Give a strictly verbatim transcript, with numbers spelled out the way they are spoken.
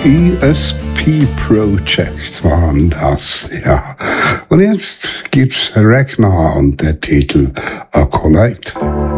E S P Project waren das, ja. Und jetzt gibt's Ragnar und der Titel A Collide.